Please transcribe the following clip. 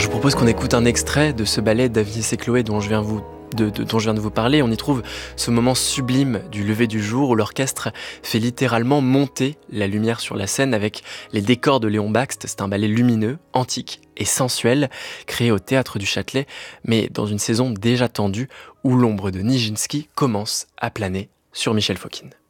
Je vous propose qu'on écoute un extrait de ce ballet d'Agnès et Chloé dont je viens de vous parler. On y trouve ce moment sublime du lever du jour où l'orchestre fait littéralement monter la lumière sur la scène avec les décors de Léon Bakst. C'est un ballet lumineux, antique et sensuel, créé au Théâtre du Châtelet, mais dans une saison déjà tendue où l'ombre de Nijinsky commence à planer sur Michel Fokine.